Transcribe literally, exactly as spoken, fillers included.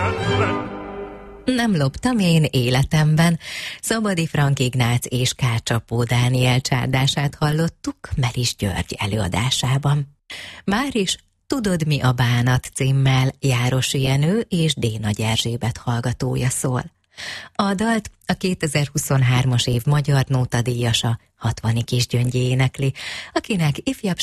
Nem loptam én életemben. Szabadi Frank Ignác és Kácsapó Dániel csárdását hallottuk Meris György előadásában. Máris Tudod, mi a bánat címmel Járosi Jenő és D. Nagy Erzsébet hallgatója szól. A dalt a kétezer-huszonhármas év magyar nótadíjasa Hatvani Kisgyöngyi énekli, akinek ifjabb